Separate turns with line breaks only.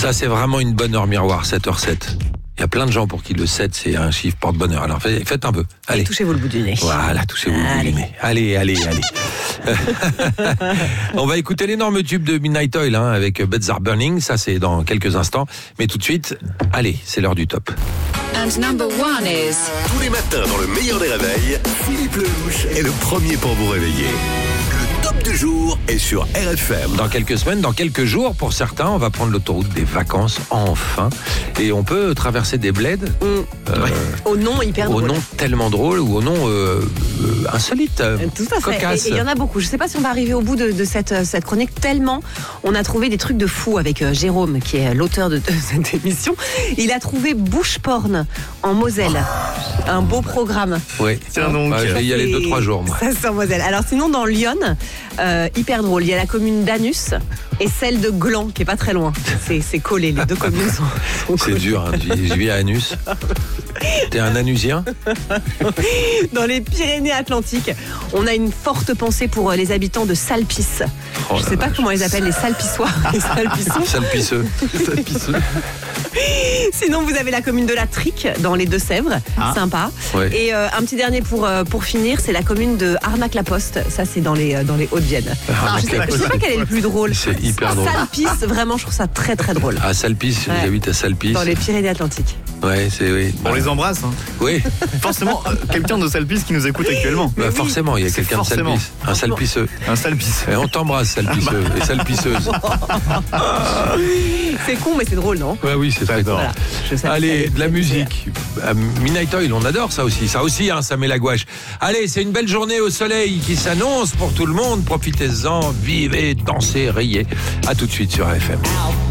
Ça, c'est vraiment une bonne heure miroir, 7h07. Il y a plein de gens pour qui le 7, c'est un chiffre porte-bonheur. Alors, faites un peu. Allez.
Et touchez-vous le bout du nez.
Voilà, touchez-vous le bout du nez. Allez. On va écouter l'énorme tube de Midnight Oil avec Beds Are Burning. Ça, c'est dans quelques instants. Mais tout de suite, allez, c'est l'heure du top.
And number one is...
Tous les matins, dans le meilleur des réveils, Philippe Lelouch est le premier pour vous réveiller. Le top du jour est sur RFM.
Dans quelques semaines, dans quelques jours, pour certains, on va prendre l'autoroute des vacances, enfin. Et on peut traverser des bleds.
Au nom hyper drôle.
Au nom tellement drôle ou au nom insolite,
tout à fait.
cocasse.
Et il y en a beaucoup. Je ne sais pas si on va arriver au bout de cette chronique, tellement on a trouvé des trucs de fou avec Jérôme, qui est l'auteur de cette émission. Il a trouvé Bouche Porn en Moselle. Un beau programme.
Oui,
Tiens donc.
je vais y aller 2-3 jours, moi.
Ça, c'est en Moselle. Alors sinon, dans Lyon, hyper drôle. Il y a la commune d'Anus et celle de Gland, qui est pas très loin. C'est collé. Les deux communes sont
C'est
collées.
dur, hein. Je vis à Anus. T'es un Anusien?
Dans les Pyrénées-Atlantiques, on a une forte pensée pour les habitants de Salpice.
Oh
Je
la
sais pas
vache.
comment ils appellent les Salpiçois. Les Salpissons.
Sale pisseux.
Sinon, vous avez la commune de La Trique dans les Deux-Sèvres, sympa.
Ouais.
Et un petit dernier pour finir, c'est la commune de Arnac-la-Poste. Ça, c'est dans les Hauts-de-Vienne. Je sais pas quel est le plus drôle.
C'est hyper drôle.
Salpice, vraiment, je trouve ça très très drôle.
À Salpice,
Ouais.
j'habite à Salpice.
Dans les Pyrénées-Atlantiques.
Ouais, oui.
On les embrasse. Hein.
Oui,
Forcément, quelqu'un de Salpice qui nous écoute actuellement.
bah forcément, il y a quelqu'un de
forcément.
Salpice. Un Salpisseux.
Un Salpice.
Et on t'embrasse, Salpisseux et Salpisseuse.
C'est con, mais c'est drôle, non?
Ouais, oui, c'est très drôle.
Voilà. Je sais
Allez,
que
de la
ça-
musique. Midnight Oil, on adore ça aussi. Ça aussi, ça met la gouache. Allez, c'est une belle journée au soleil qui s'annonce pour tout le monde. Profitez-en, vivez, dansez, riez. À tout de suite sur RFM.